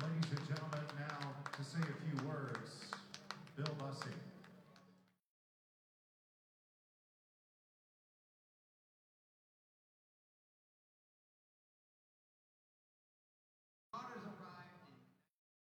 Ladies and gentlemen, now to say a few words, Bill Bussey.